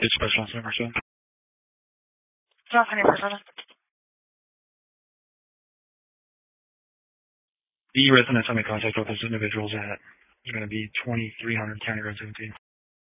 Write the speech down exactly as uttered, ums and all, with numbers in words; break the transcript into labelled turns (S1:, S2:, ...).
S1: It's special number two.
S2: John Henry Persona.
S1: The residence I'm in contact with this individual is at is going to be twenty-three hundred County Road seventeen.